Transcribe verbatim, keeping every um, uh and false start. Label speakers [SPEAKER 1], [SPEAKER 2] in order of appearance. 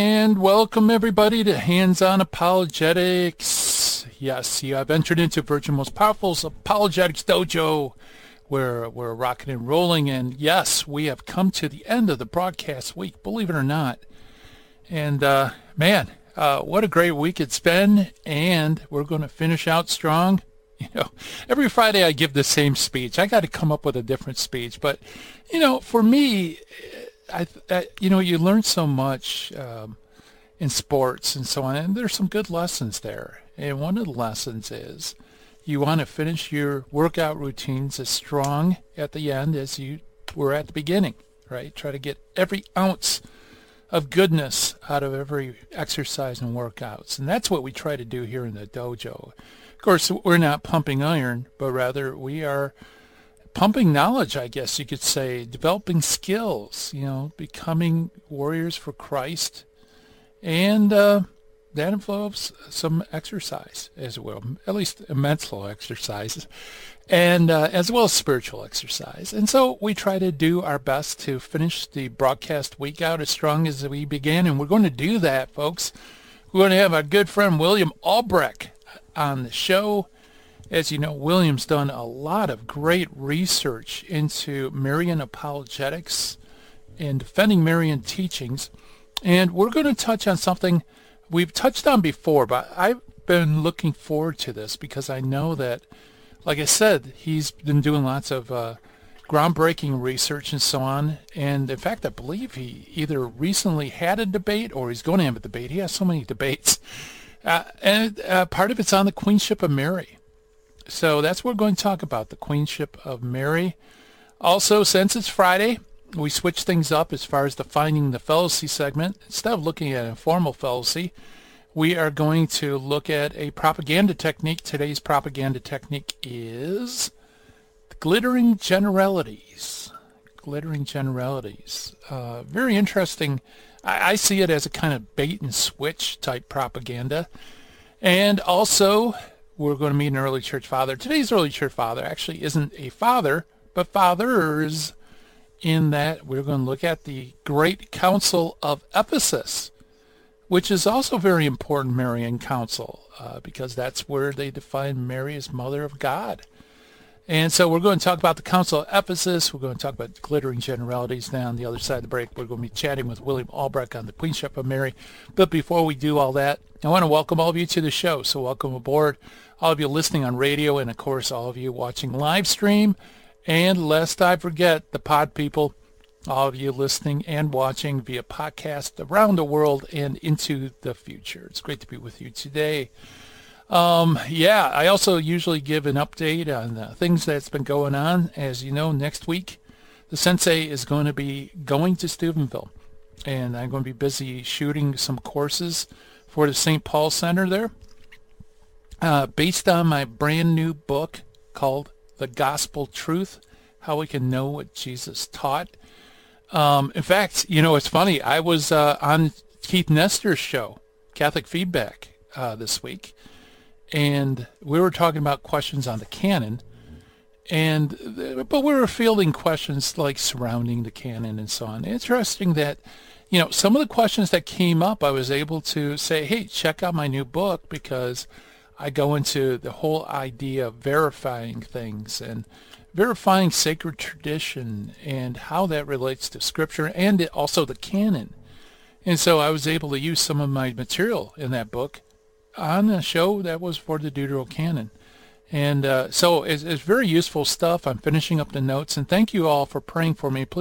[SPEAKER 1] And welcome everybody to Hands-On Apologetics. Yes, you have entered into Virgin Most Powerful's Apologetics Dojo, where we're rocking and rolling. And yes, we have come to the end of the broadcast week, believe it or not. And uh, man, uh, what a great week it's been. And we're going to finish out strong. You know, every Friday I give the same speech. I got to come up with a different speech. But, you know, for me, I, I, you know, you learn so much um, in sports and so on, and there's some good lessons there. And one of the lessons is you want to finish your workout routines as strong at the end as you were at the beginning, right? Try to get every ounce of goodness out of every exercise and workouts. And that's what we try to do here in the dojo. Of course, we're not pumping iron, but rather we are pumping knowledge, I guess you could say, developing skills, you know, becoming warriors for Christ. And uh, that involves some exercise as well, at least mental exercises, and uh, as well as spiritual exercise. And so we try to do our best to finish the broadcast week out as strong as we began. And we're going to do that, folks. We're going to have our good friend William Albrecht on the show. As you know, William's done a lot of great research into Marian apologetics and defending Marian teachings. And we're going to touch on something we've touched on before, but I've been looking forward to this because I know that, like I said, he's been doing lots of uh, groundbreaking research and so on. And in fact, I believe he either recently had a debate or he's going to have a debate. He has so many debates. Uh, and uh, part of it's on the Queenship of Mary. So that's what we're going to talk about, the Queenship of Mary. Also, since it's Friday, we switch things up as far as defining the fallacy segment. Instead of looking at a formal fallacy, we are going to look at a propaganda technique. Today's propaganda technique is glittering generalities. Glittering generalities. Uh, very interesting. I, I see it as a kind of bait and switch type propaganda. And also, we're going to meet an early church father. Today's early church father actually isn't a father, but fathers, in that we're going to look at the Great Council of Ephesus, which is also very important Marian council, uh, because that's where they define Mary as Mother of God. And so we're going to talk about the Council of Ephesus. We're going to talk about glittering generalities. Now on the other side of the break, we're going to be chatting with William Albrecht on the Queenship of Mary. But before we do all that, I want to welcome all of you to the show. So welcome aboard, all of you listening on radio, and of course all of you watching live stream. And lest I forget, the pod people, all of you listening and watching via podcast around the world and into the future. It's great to be with you today. Um, yeah, I also usually give an update on uh, things that's been going on. As you know, next week, the sensei is going to be going to Steubenville, and I'm going to be busy shooting some courses for the Saint Paul Center there, uh, based on my brand new book called The Gospel Truth, How We Can Know What Jesus Taught. Um, in fact, you know, it's funny. I was uh, on Keith Nestor's show, Catholic Feedback, uh, this week. And we were talking about questions on the canon, and but we were fielding questions like surrounding the canon and so on. Interesting that, you know, some of the questions that came up, I was able to say, hey, check out my new book, because I go into the whole idea of verifying things and verifying sacred tradition and how that relates to Scripture and also the canon. And so I was able to use some of my material in that book on a show that was for the Deuterocanon. And uh, so it's, it's very useful stuff. I'm finishing up the notes, and thank you all for praying for me. Please